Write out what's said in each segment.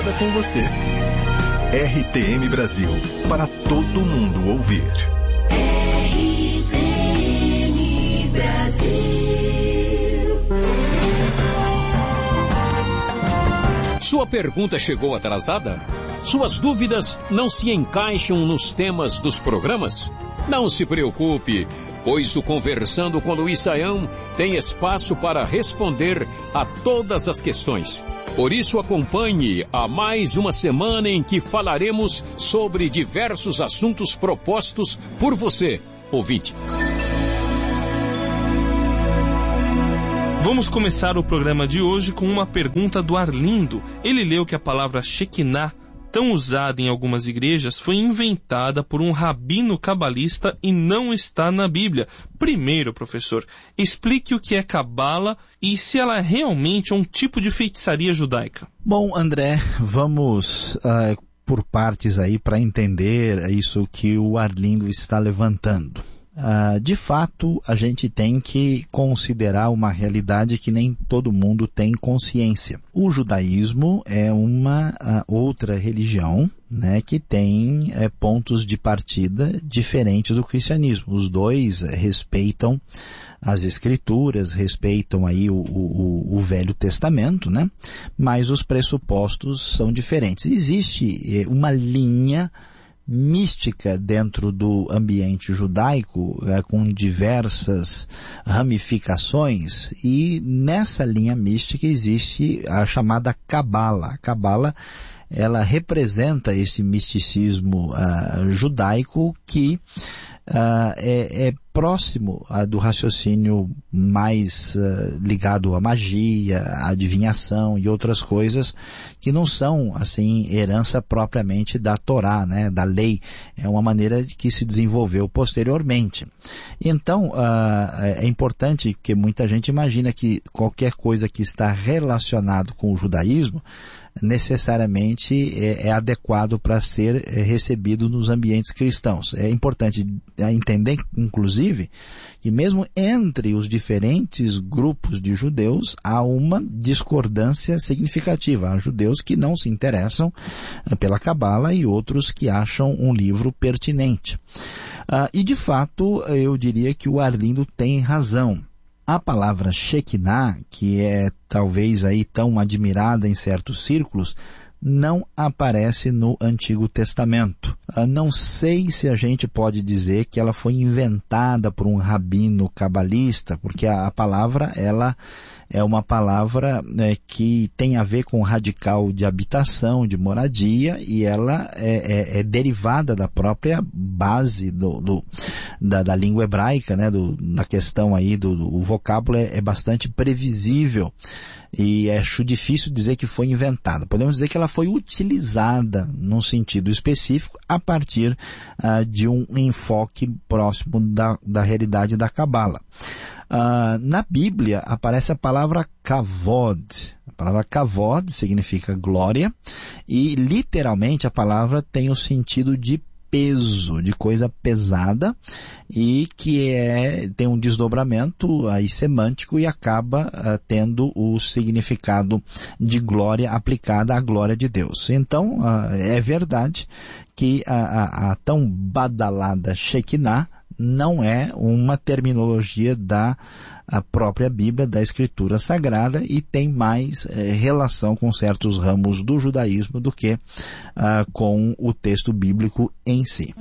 com você. RTM Brasil, para todo mundo ouvir. RTM Brasil. Sua pergunta chegou atrasada? Suas dúvidas não se encaixam nos temas dos programas? Não se preocupe, pois o Conversando com Luiz Saião tem espaço para responder a todas as questões. Por isso acompanhe a mais uma semana em que falaremos sobre diversos assuntos propostos por você, ouvinte. Vamos começar o programa de hoje com uma pergunta do Arlindo. Ele leu que a palavra Shekinah, tão usada em algumas igrejas, foi inventada por um rabino cabalista e não está na Bíblia. Primeiro, professor, explique o que é cabala e se ela é realmente um tipo de feitiçaria judaica. Bom, André, vamos por partes aí para entender isso que o Arlindo está levantando. De fato, a gente tem que considerar uma realidade que nem todo mundo tem consciência. O judaísmo é uma outra religião, né, que tem pontos de partida diferentes do cristianismo. Os dois respeitam as escrituras, respeitam aí o Velho Testamento, né, mas os pressupostos são diferentes. Existe uma linha mística dentro do ambiente judaico, com diversas ramificações, e nessa linha mística existe a chamada Cabala. A Cabala, ela representa esse misticismo judaico que é próximo do raciocínio mais ligado à magia, à adivinhação e outras coisas que não são, assim, herança propriamente da Torá, né, da lei. É uma maneira que se desenvolveu posteriormente. Então, é importante que muita gente imagina que qualquer coisa que está relacionado com o judaísmo necessariamente é adequado para ser recebido nos ambientes cristãos. É importante entender, inclusive, que mesmo entre os diferentes grupos de judeus há uma discordância significativa. Há judeus que não se interessam pela Cabala e outros que acham um livro pertinente. E de fato, eu diria que o Arlindo tem razão. A palavra Shekinah, que é talvez aí tão admirada em certos círculos, não aparece no Antigo Testamento. Não sei se a gente pode dizer que ela foi inventada por um rabino cabalista, porque a palavra, ela é uma palavra que tem a ver com radical de habitação, de moradia, e ela é derivada da própria base da língua hebraica, né, da questão aí o vocábulo é bastante previsível. E acho difícil dizer que foi inventada. Podemos dizer que ela foi utilizada num sentido específico a partir de um enfoque próximo da realidade da Cabala. Na Bíblia aparece a palavra kavod. A palavra kavod significa glória e literalmente a palavra tem o sentido de peso, de coisa pesada, e que tem um desdobramento aí semântico e acaba tendo o significado de glória aplicada à glória de Deus. Então, é verdade que a tão badalada Shekinah não é uma terminologia da própria Bíblia, da Escritura Sagrada, e tem mais relação com certos ramos do judaísmo do que com o texto bíblico em si.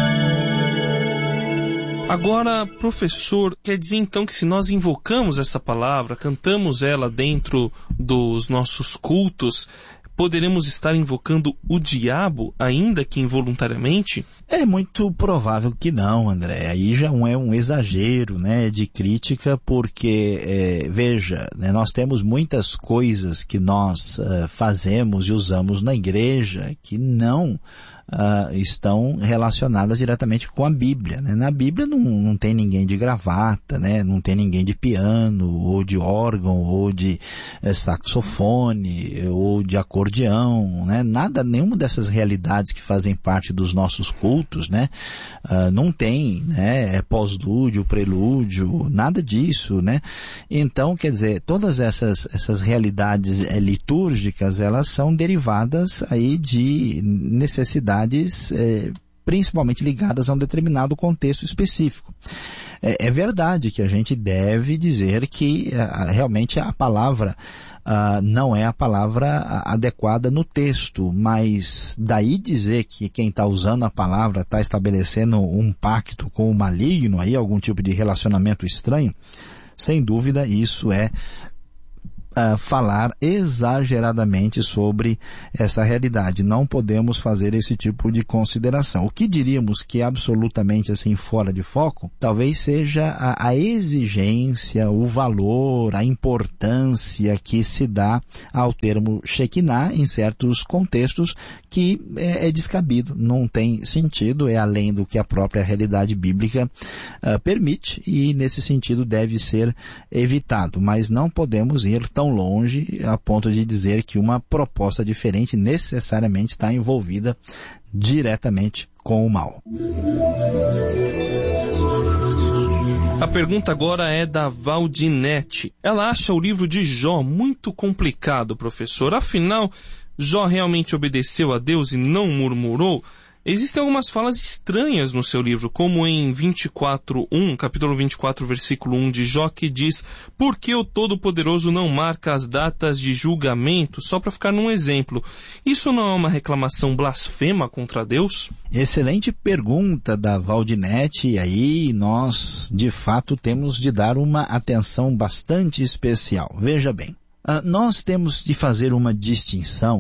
Agora, professor, quer dizer então que se nós invocamos essa palavra, cantamos ela dentro dos nossos cultos, poderemos estar invocando o diabo, ainda que involuntariamente? É muito provável que não, André. Aí já é um exagero, né, de crítica, porque, veja, né, nós temos muitas coisas que nós fazemos e usamos na igreja que não estão relacionadas diretamente com a Bíblia, né? Na Bíblia não tem ninguém de gravata, né? Não tem ninguém de piano, ou de órgão, ou de saxofone, ou de acordeão, né? Nada, nenhuma dessas realidades que fazem parte dos nossos cultos, né? Não tem, né? Pós-lúdio, prelúdio, nada disso, né? Então, quer dizer, todas essas realidades litúrgicas, elas são derivadas aí de necessidades principalmente ligadas a um determinado contexto específico. É verdade que a gente deve dizer que realmente a palavra não é a palavra adequada no texto, mas daí dizer que quem está usando a palavra está estabelecendo um pacto com o maligno, aí algum tipo de relacionamento estranho, sem dúvida isso é falar exageradamente sobre essa realidade. Não podemos fazer esse tipo de consideração. O que diríamos que é absolutamente assim fora de foco, talvez seja a exigência, o valor, a importância que se dá ao termo Shekinah em certos contextos que é descabido, não tem sentido, é além do que a própria realidade bíblica permite e nesse sentido deve ser evitado, mas não podemos ir tão longe a ponto de dizer que uma proposta diferente necessariamente está envolvida diretamente com o mal. A pergunta agora é da Valdinete. Ela acha o livro de Jó muito complicado, professor. Afinal, Jó realmente obedeceu a Deus e não murmurou? Existem algumas falas estranhas no seu livro, como em 24:1, capítulo 24, versículo 1 de Jó, que diz: por que o Todo-Poderoso não marca as datas de julgamento? Só para ficar num exemplo. Isso não é uma reclamação blasfema contra Deus? Excelente pergunta da Valdinete, e aí nós, de fato, temos de dar uma atenção bastante especial. Veja bem. Nós temos de fazer uma distinção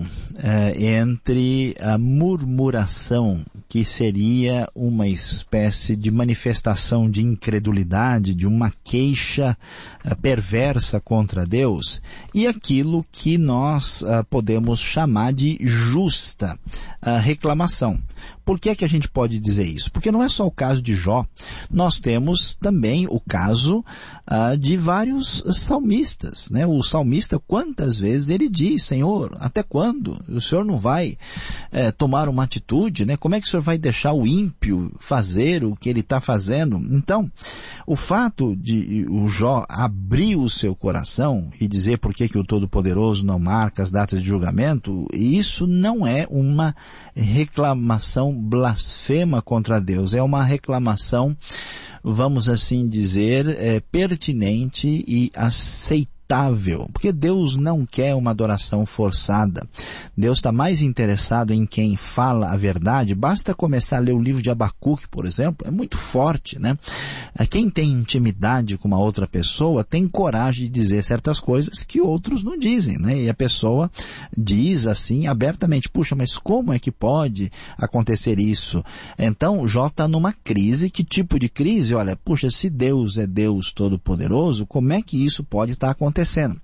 entre a murmuração, que seria uma espécie de manifestação de incredulidade, de uma queixa perversa contra Deus, e aquilo que nós podemos chamar de justa reclamação. Por que é que a gente pode dizer isso? Porque não é só o caso de Jó, nós temos também o caso de vários salmistas, né? O salmista, quantas vezes ele diz: Senhor, até quando? O Senhor não vai tomar uma atitude, né? Como é que o Senhor vai deixar o ímpio fazer o que ele está fazendo? Então, o fato de o Jó abrir o seu coração e dizer por que o Todo-Poderoso não marca as datas de julgamento, isso não é uma reclamação blasfema contra Deus, é uma reclamação, vamos assim dizer, pertinente e aceitável. Porque Deus não quer uma adoração forçada. Deus está mais interessado em quem fala a verdade. Basta começar a ler o livro de Abacuque, por exemplo, é muito forte, né? Quem tem intimidade com uma outra pessoa tem coragem de dizer certas coisas que outros não dizem, né? E a pessoa diz assim abertamente: puxa, mas como é que pode acontecer isso? Então Jó está numa crise. Que tipo de crise? Olha, puxa, se Deus é Deus Todo-Poderoso, como é que isso pode estar acontecendo?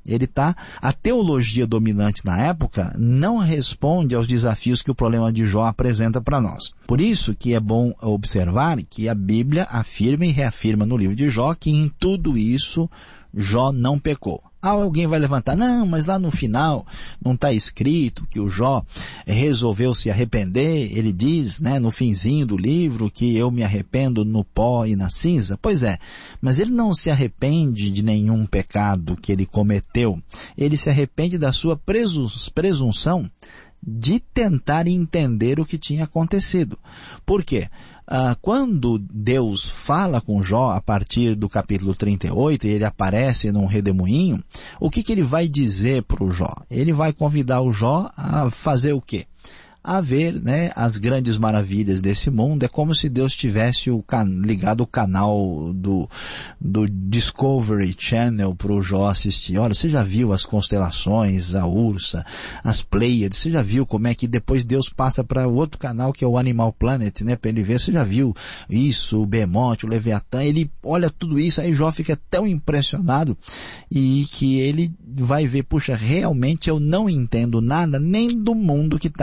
A teologia dominante na época não responde aos desafios que o problema de Jó apresenta para nós. Por isso que é bom observar que a Bíblia afirma e reafirma no livro de Jó que em tudo isso Jó não pecou. Alguém vai levantar: não, mas lá no final não está escrito que o Jó resolveu se arrepender. Ele diz, né, no finzinho do livro, que eu me arrependo no pó e na cinza. Pois é, mas ele não se arrepende de nenhum pecado que ele cometeu. Ele se arrepende da sua presunção de tentar entender o que tinha acontecido. Por quê? Quando Deus fala com Jó a partir do capítulo 38, e ele aparece num redemoinho, o que ele vai dizer para o Jó? Ele vai convidar o Jó a fazer o quê? A ver, né, as grandes maravilhas desse mundo. É como se Deus tivesse ligado o canal do Discovery Channel para o Jó assistir. Olha, você já viu as constelações, a Ursa, as Pleiades? Você já viu como é que depois Deus passa para o outro canal, que é o Animal Planet, né, para ele ver? Você já viu isso, o Behemoth, o Leviatã? Ele olha tudo isso, aí Jó fica tão impressionado e que ele vai ver: puxa, realmente eu não entendo nada nem do mundo que está na minha frente.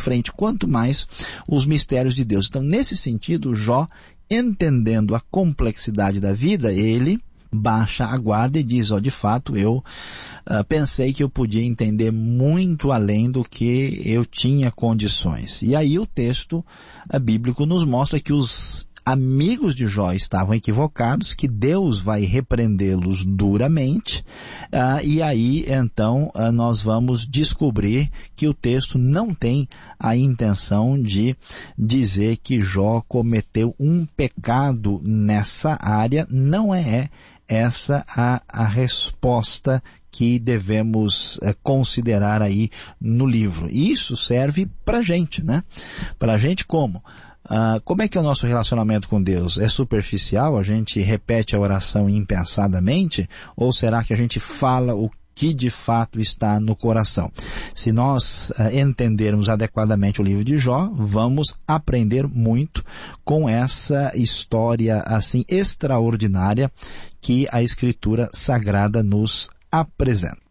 frente, quanto mais os mistérios de Deus. Então, nesse sentido, Jó, entendendo a complexidade da vida, ele baixa a guarda e diz, de fato, eu pensei que eu podia entender muito além do que eu tinha condições. E aí o texto bíblico nos mostra que os amigos de Jó estavam equivocados, que Deus vai repreendê-los duramente, e aí então nós vamos descobrir que o texto não tem a intenção de dizer que Jó cometeu um pecado nessa área. Não é essa a resposta que devemos considerar aí no livro. E isso serve pra gente, né? Pra gente como? Como é que é o nosso relacionamento com Deus? É superficial? A gente repete a oração impensadamente? Ou será que a gente fala o que de fato está no coração? Se nós entendermos adequadamente o livro de Jó, vamos aprender muito com essa história assim extraordinária que a Escritura Sagrada nos apresenta.